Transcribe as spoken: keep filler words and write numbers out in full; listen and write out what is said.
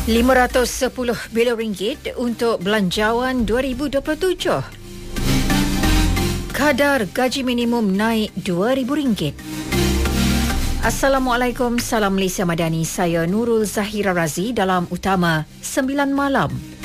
lima ratus sepuluh bilion ringgit untuk belanjawan dua ribu dua puluh tujuh. Kadar gaji minimum naik dua ribu ringgit. Assalamualaikum, salam Malaysia Madani. Saya Nurul Zahira Razi dalam Utama sembilan Malam.